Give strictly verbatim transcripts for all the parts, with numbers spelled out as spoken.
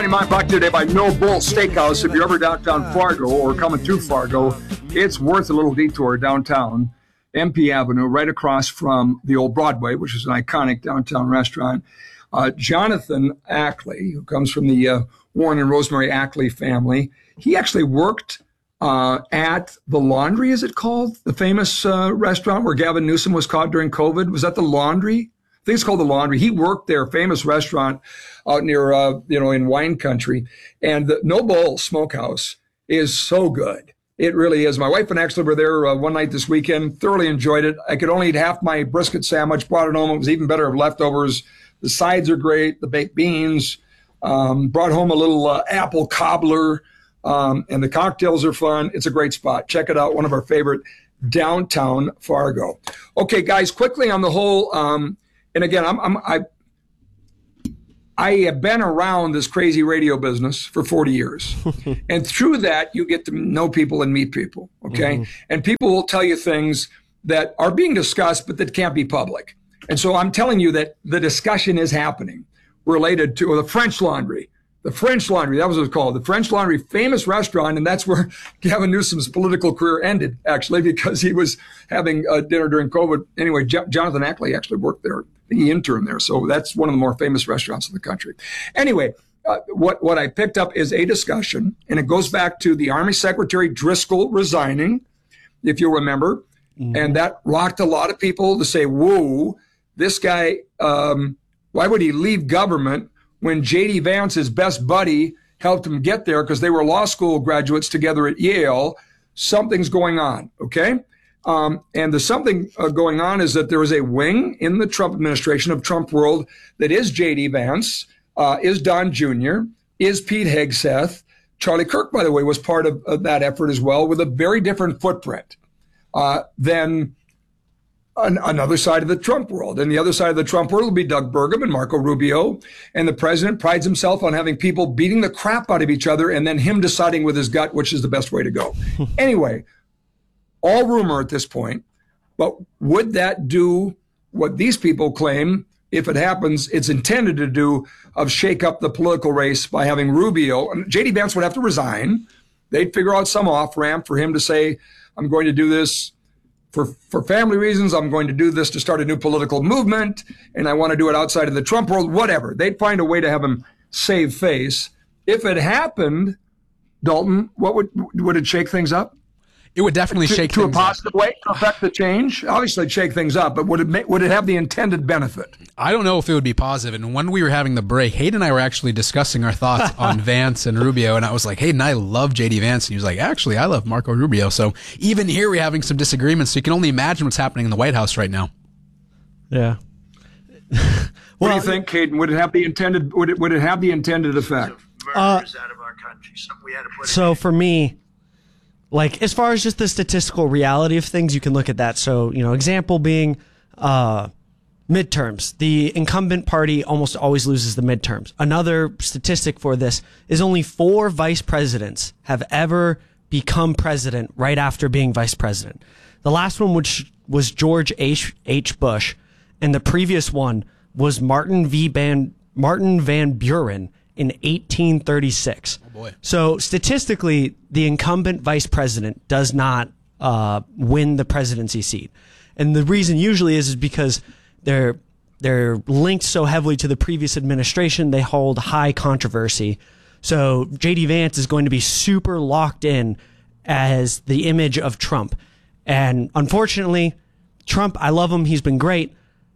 My brought today by No Bull Steakhouse. If you're ever downtown Fargo or coming to Fargo, it's worth a little detour downtown, M P Avenue, right across from the old Broadway, which is an iconic downtown restaurant. Uh, Jonathan Ackley, who comes from the uh, Warren and Rosemary Ackley family, he actually worked uh, at The Laundry, is it called? The famous uh, restaurant where Gavin Newsom was caught during COVID. Was that The Laundry? I think it's called The Laundry. He worked there, famous restaurant out near, uh, you know, in wine country. And the No Bull Smokehouse is so good. It really is. My wife and I actually were there uh, one night this weekend, thoroughly enjoyed it. I could only eat half my brisket sandwich, brought it home. It was even better of leftovers. The sides are great, the baked beans. Um, brought home a little uh, apple cobbler, um, and the cocktails are fun. It's a great spot. Check it out, one of our favorite downtown Fargo. Okay, guys, quickly on the whole, um, and again, I'm, I'm, I, I have been around this crazy radio business for forty years. And through that, you get to know people and meet people, okay? Mm-hmm. And people will tell you things that are being discussed, but that can't be public. And so I'm telling you that the discussion is happening related to the French Laundry. The French Laundry, that was what it was called. The French Laundry, famous restaurant, and that's where Gavin Newsom's political career ended, actually, because he was having uh, dinner during COVID. Anyway, J- Jonathan Ackley actually worked there. He interned there, so that's one of the more famous restaurants in the country. Anyway, uh, what, what I picked up is a discussion, and it goes back to the Army Secretary Driscoll resigning, if you remember, mm-hmm. and that rocked a lot of people to say, whoa, this guy, um, why would he leave government when J D Vance, his best buddy, helped him get there because they were law school graduates together at Yale? Something's going on, okay? Um, and the something uh, going on is that there is a wing in the Trump administration of Trump World that is J D Vance, uh, is Don Junior, is Pete Hegseth. Charlie Kirk, by the way, was part of, of that effort as well, with a very different footprint uh, than an, another side of the Trump world. And the other side of the Trump world will be Doug Burgum and Marco Rubio. And the president prides himself on having people beating the crap out of each other and then him deciding with his gut which is the best way to go. Anyway, all rumor at this point, but would that do what these people claim, if it happens, it's intended to do, of shake up the political race by having Rubio, and J D Vance would have to resign. They'd figure out some off-ramp for him to say, I'm going to do this for, for family reasons. I'm going to do this to start a new political movement, and I want to do it outside of the Trump world, whatever. They'd find a way to have him save face. If it happened, Dalton, what would, would it shake things up? It would definitely to, shake to things a positive up. way to affect the change. Obviously, it'd shake things up, but would it make, would it have the intended benefit? I don't know if it would be positive. And when we were having the break, Hayden and I were actually discussing our thoughts on Vance and Rubio, and I was like, Hayden, I love J D Vance, and he was like, actually, I love Marco Rubio. So even here, we're having some disagreements. So you can only imagine what's happening in the White House right now. Yeah. Well, what do you think, Hayden? Would it have the intended? Would it would it have the intended effect? Uh, out of our country. So, we had to put so for me. Like, as far as just the statistical reality of things, you can look at that. So, you know, example being uh, midterms. The incumbent party almost always loses the midterms. Another statistic for this is only four vice presidents have ever become president right after being vice president. The last one, which was George H. H. Bush, and the previous one was Martin V. Van, Martin Van Buren in eighteen thirty-six. Oh boy. So statistically, the incumbent vice president does not uh, win the presidency seat. And the reason usually is, is because they're they're linked so heavily to the previous administration, they hold high controversy. So J D Vance is going to be super locked in as the image of Trump. And unfortunately, Trump, I love him, he's been great.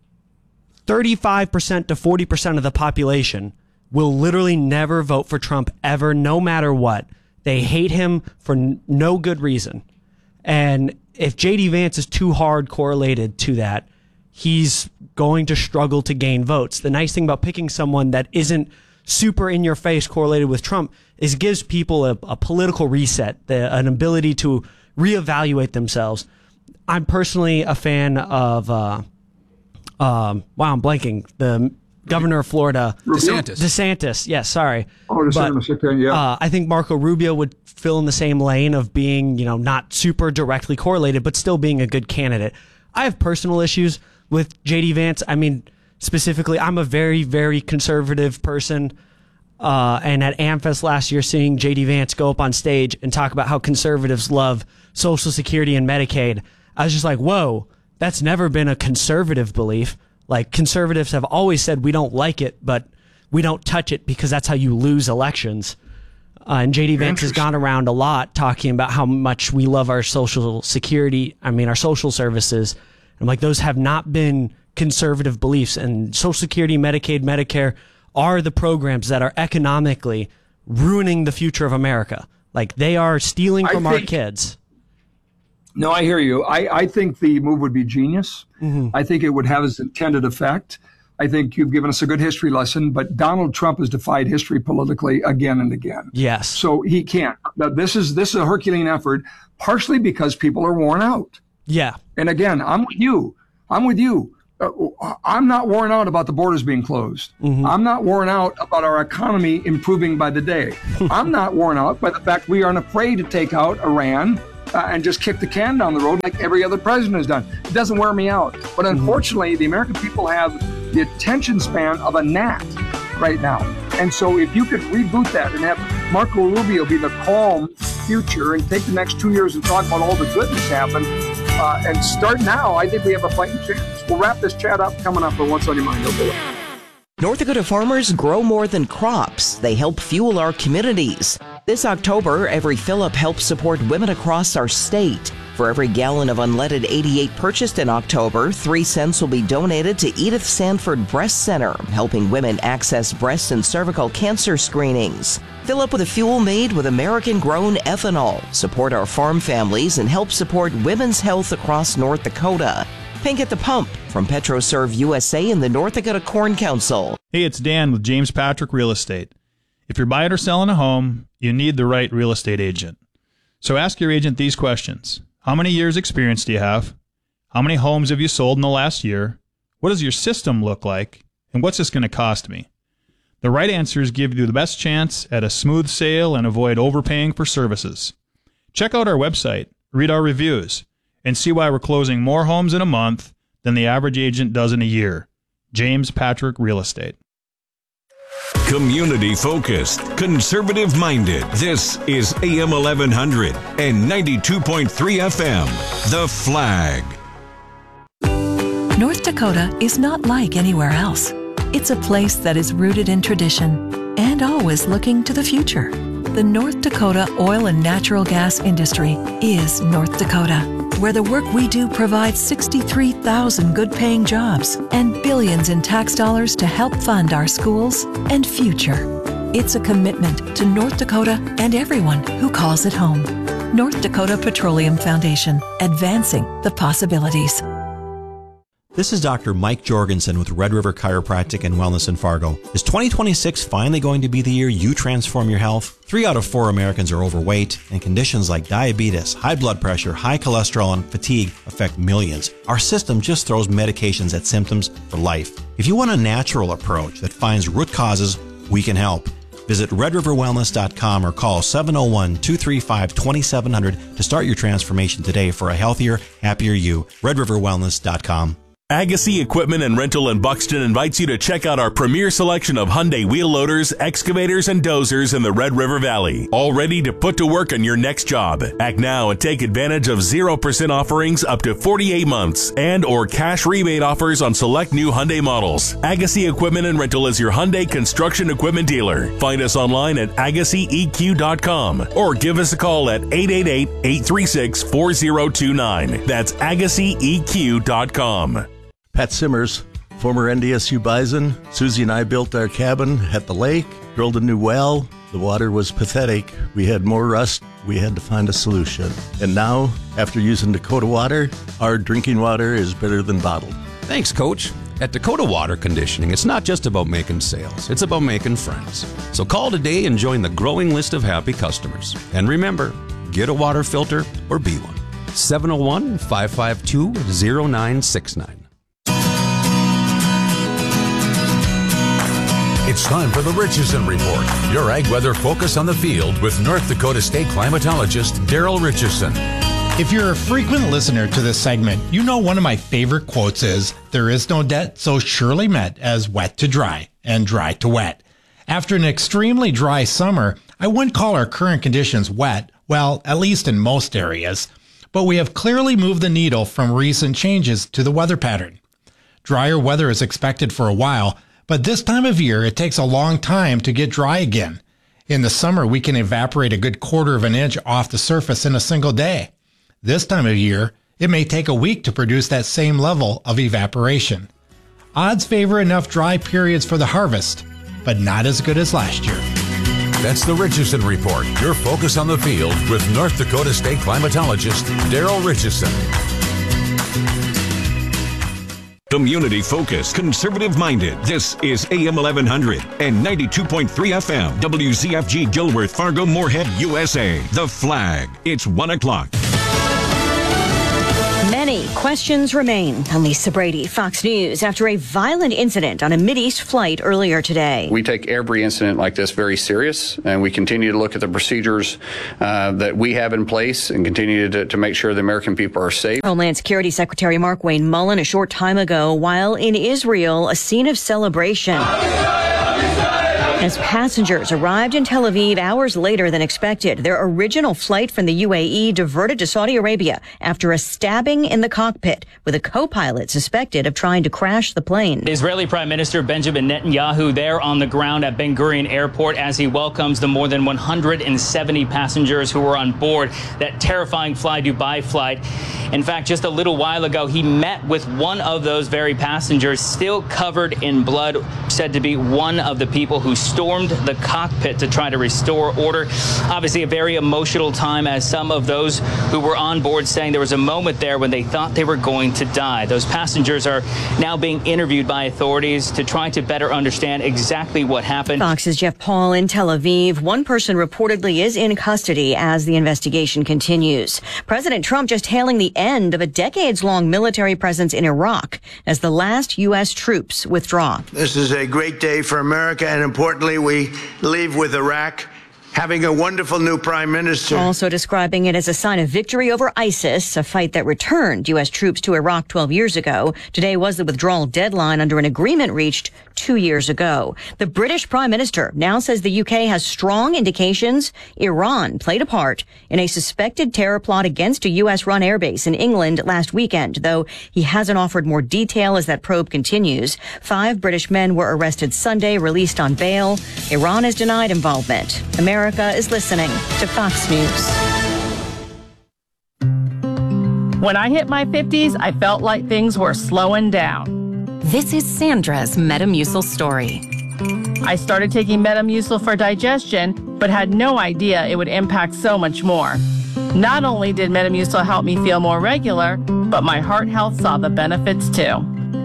thirty-five percent to forty percent of the population will literally never vote for Trump ever, no matter what. They hate him for n- no good reason. And if J D Vance is too hard correlated to that, he's going to struggle to gain votes. The nice thing about picking someone that isn't super in your face correlated with Trump is it gives people a, a political reset, the, an ability to reevaluate themselves. I'm personally a fan of, uh, um, wow, I'm blanking, the governor of Florida. DeSantis. DeSantis, yes, sorry. Oh, DeSantis, but, okay, yeah. Uh, I think Marco Rubio would fill in the same lane of being, you know, not super directly correlated, but still being a good candidate. I have personal issues with J D Vance. I mean, specifically, I'm a very, very conservative person. uh, and at AmFest last year, seeing J D Vance go up on stage and talk about how conservatives love Social Security and Medicaid, I was just like, whoa, that's never been a conservative belief. Like, conservatives have always said we don't like it, but we don't touch it because that's how you lose elections. Uh, and J D Vance has gone around a lot talking about how much we love our Social Security, I mean, our social services. I'm like, those have not been conservative beliefs. And Social Security, Medicaid, Medicare are the programs that are economically ruining the future of America. Like, they are stealing from think, our kids. No, I hear you. I, I think the move would be genius. Mm-hmm. I think it would have its intended effect. I think you've given us a good history lesson, but Donald Trump has defied history politically again and again. Yes. So he can't. But this is this is a Herculean effort, partially because people are worn out. Yeah. And again, I'm with you. I'm with you. Uh, I'm not worn out about the borders being closed. Mm-hmm. I'm not worn out about our economy improving by the day. I'm not worn out by the fact we aren't afraid to take out Iran uh, and just kick the can down the road like every other president has done. It doesn't wear me out. But unfortunately, mm-hmm. the American people have the attention span of a gnat right now. And so if you could reboot that and have Marco Rubio be the calm future and take the next two years and talk about all the good that's happened uh, and start now, I think we have a fighting chance. We'll wrap this chat up coming up for What's on Your Mind. Okay. North Dakota farmers grow more than crops. They help fuel our communities. This October, Every Fill-Up helps support women across our state. For every gallon of unleaded eighty-eight purchased in October, three cents will be donated to Edith Sanford Breast Center, helping women access breast and cervical cancer screenings. Fill up with a fuel made with American-grown ethanol. Support our farm families and help support women's health across North Dakota. Pink at the Pump from PetroServe U S A and the North Dakota Corn Council. Hey, it's Dan with James Patrick Real Estate. If you're buying or selling a home, you need the right real estate agent. So ask your agent these questions. How many years experience do you have? How many homes have you sold in the last year? What does your system look like? And what's this going to cost me? The right answers give you the best chance at a smooth sale and avoid overpaying for services. Check out our website, read our reviews, and see why we're closing more homes in a month than the average agent does in a year. James Patrick Real Estate. Community focused, conservative minded. This is A M eleven hundred and ninety-two point three F M. The Flag. North Dakota is not like anywhere else. It's a place that is rooted in tradition and always looking to the future. The North Dakota oil and natural gas industry is North Dakota, where the work we do provides sixty-three thousand good-paying jobs and billions in tax dollars to help fund our schools and future. It's a commitment to North Dakota and everyone who calls it home. North Dakota Petroleum Foundation, advancing the possibilities. This is Doctor Mike Jorgensen with Red River Chiropractic and Wellness in Fargo. Is twenty twenty-six finally going to be the year you transform your health? Three out of four Americans are overweight, and conditions like diabetes, high blood pressure, high cholesterol, and fatigue affect millions. Our system just throws medications at symptoms for life. If you want a natural approach that finds root causes, we can help. Visit red river wellness dot com or call seven oh one, two three five, two seven zero zero to start your transformation today for a healthier, happier you. red river wellness dot com. Agassi Equipment and Rental in Buxton invites you to check out our premier selection of Hyundai wheel loaders, excavators, and dozers in the Red River Valley. All ready to put to work on your next job. Act now and take advantage of zero percent offerings up to forty-eight months and or cash rebate offers on select new Hyundai models. Agassi Equipment and Rental is your Hyundai construction equipment dealer. Find us online at agassi e q dot com or give us a call at eight eight eight, eight three six, four zero two nine. That's agassi e q dot com. Pat Simmers, former N D S U Bison. Susie and I built our cabin at the lake, drilled a new well. The water was pathetic. We had more rust. We had to find a solution. And now, after using Dakota Water, our drinking water is better than bottled. Thanks, Coach. At Dakota Water Conditioning, it's not just about making sales. It's about making friends. So call today and join the growing list of happy customers. And remember, get a water filter or be one. seven oh one, five five two, oh nine six nine. It's time for the Richardson Report, your ag weather focus on the field with North Dakota State climatologist Daryl Richardson. If you're a frequent listener to this segment, you know one of my favorite quotes is, "There is no debt so surely met as wet to dry and dry to wet." After an extremely dry summer, I wouldn't call our current conditions wet, well, at least in most areas, but we have clearly moved the needle from recent changes to the weather pattern. Drier weather is expected for a while, but this time of year it takes a long time to get dry again. In the summer, we can evaporate a good quarter of an inch off the surface in a single day. This time of year, it may take a week to produce that same level of evaporation. Odds favor enough dry periods for the harvest, but not as good as last year. That's the Richardson Report, your focus on the field with North Dakota State climatologist Daryl Richardson. Community focused, conservative minded. This is A M eleven hundred and ninety-two point three F M. W Z F G Gilworth, Fargo, Moorhead, U S A. The Flag. It's one o'clock. Many questions remain. I'm Lisa Brady, Fox News, after a violent incident on a Mideast flight earlier today. We take every incident like this very serious, and we continue to look at the procedures uh, that we have in place and continue to, to make sure the American people are safe. Homeland Security Secretary Markwayne Mullin a short time ago, while in Israel, a scene of celebration. As passengers arrived in Tel Aviv hours later than expected, their original flight from the U A E diverted to Saudi Arabia after a stabbing in the cockpit, with a co-pilot suspected of trying to crash the plane. Israeli Prime Minister Benjamin Netanyahu there on the ground at Ben Gurion Airport as he welcomes the more than one hundred seventy passengers who were on board that terrifying Fly Dubai flight. In fact, just a little while ago, he met with one of those very passengers, still covered in blood, said to be one of the people who stormed the cockpit to try to restore order. Obviously, a very emotional time, as some of those who were on board saying there was a moment there when they thought they were going to die. Those passengers are now being interviewed by authorities to try to better understand exactly what happened. Fox's Jeff Paul in Tel Aviv. One person reportedly is in custody as the investigation continues. President Trump just hailing the end of a decades-long military presence in Iraq as the last U S troops withdraw. This is a great day for America, and importantly, we leave with Iraq having a wonderful new prime minister. Also describing it as a sign of victory over ISIS, a fight that returned U S troops to Iraq twelve years ago. Today was the withdrawal deadline under an agreement reached two years ago. The British prime minister now says the U K has strong indications Iran played a part in a suspected terror plot against a U S-run airbase in England last weekend, though he hasn't offered more detail as that probe continues. Five British men were arrested Sunday, released on bail. Iran has denied involvement. America America is listening to Fox News. When I hit my fifties, I felt like things were slowing down. This is Sandra's Metamucil story. I started taking Metamucil for digestion, but had no idea it would impact so much more. Not only did Metamucil help me feel more regular, but my heart health saw the benefits too.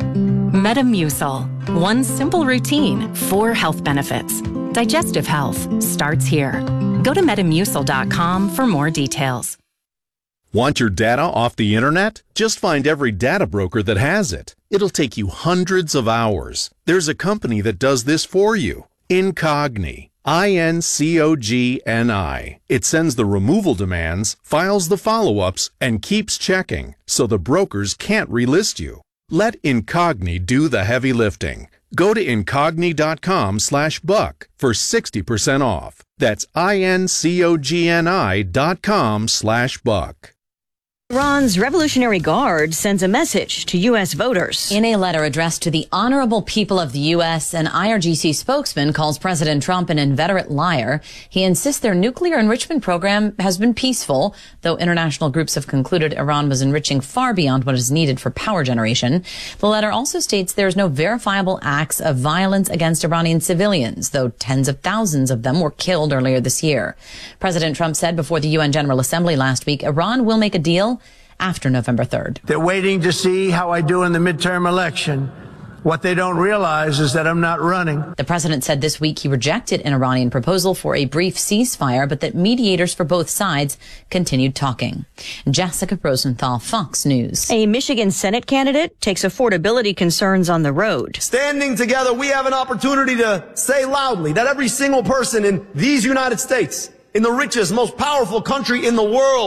Metamucil. One simple routine, four health benefits. Digestive health starts here. Go to metamucil dot com for more details. Want your data off the internet? Just find every data broker that has it. It'll take you hundreds of hours. There's a company that does this for you. Incogni. I N C O G N I. It sends the removal demands, files the follow-ups, and keeps checking, so the brokers can't relist you. Let Incogni do the heavy lifting. Go to incogni dot com slash buck for sixty percent off. That's I-N-C-O-G-N-I dot com slash buck. Iran's Revolutionary Guard sends a message to U S voters. In a letter addressed to the honorable people of the U S, an I R G C spokesman calls President Trump an inveterate liar. He insists their nuclear enrichment program has been peaceful, though international groups have concluded Iran was enriching far beyond what is needed for power generation. The letter also states there is no verifiable acts of violence against Iranian civilians, though tens of thousands of them were killed earlier this year. President Trump said before the U N General Assembly last week, Iran will make a deal after November third. They're waiting to see how I do in the midterm election. What they don't realize is that I'm not running. The president said this week he rejected an Iranian proposal for a brief ceasefire, but that mediators for both sides continued talking. Jessica Rosenthal, Fox News. A Michigan Senate candidate takes affordability concerns on the road. Standing together, we have an opportunity to say loudly that every single person in these United States, in the richest, most powerful country in the world,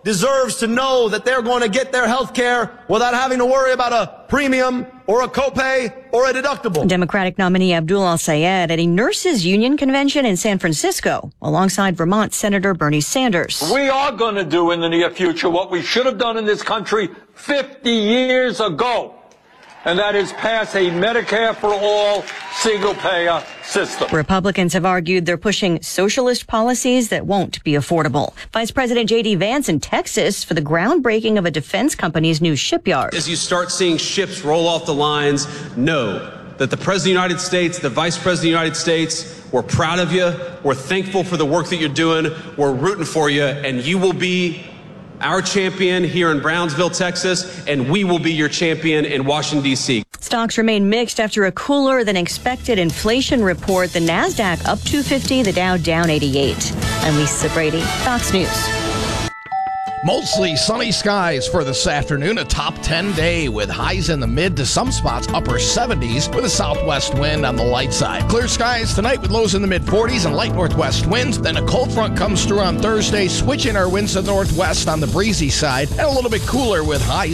deserves to know that they're going to get their health care without having to worry about a premium or a copay or a deductible. Democratic nominee Abdul Al-Sayed at a nurses union convention in San Francisco alongside Vermont Senator Bernie Sanders. We are going to do in the near future what we should have done in this country fifty years ago, and that is pass a Medicare for all single-payer system. Republicans have argued they're pushing socialist policies that won't be affordable. Vice President J D Vance in Texas for the groundbreaking of a defense company's new shipyard. As you start seeing ships roll off the lines, know that the President of the United States, the Vice President of the United States, we're proud of you. We're thankful for the work that you're doing. We're rooting for you, and you will be our champion here in Brownsville, Texas, and we will be your champion in Washington, D C Stocks remain mixed after a cooler than expected inflation report. The NASDAQ up two fifty, the Dow down eighty-eight. I'm Lisa Brady, Fox News. Mostly sunny skies for this afternoon. A top ten day with highs in the mid to some spots upper seventies with a southwest wind on the light side. Clear skies tonight with lows in the mid forties and light northwest winds. Then a cold front comes through on Thursday, switching our winds to the northwest on the breezy side and a little bit cooler with highs